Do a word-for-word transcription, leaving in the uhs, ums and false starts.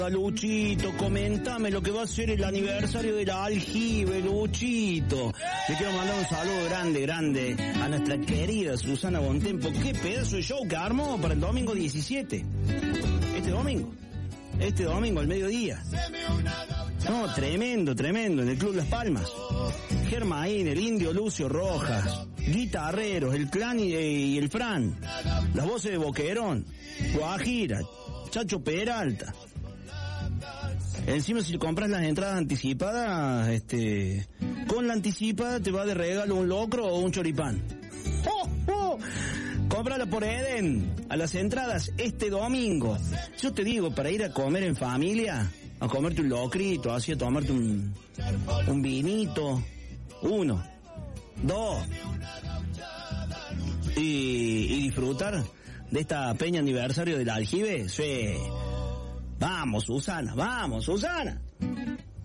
Luchito, comentame lo que va a ser el aniversario del aljibe, Luchito. Le quiero mandar un saludo grande, grande a nuestra querida Susana Bontempo. Qué pedazo de show que armó para el domingo diecisiete. Este domingo. Este domingo al mediodía. No, tremendo, tremendo, en el Club Las Palmas. Germain, el Indio Lucio Rojas, guitarreros, el Clan y, y el Fran, las voces de Boquerón, Guajira, Chacho Peralta. Encima si compras las entradas anticipadas, este, con la anticipada te va de regalo un locro o un choripán. ¡Oh, oh! Cómprala por Eden, a las entradas este domingo. Yo te digo, para ir a comer en familia, a comerte un locrito, así a tomarte un, un vinito, uno, dos, y, y disfrutar de esta peña aniversario del aljibe, sí. Vamos, Susana, vamos, Susana.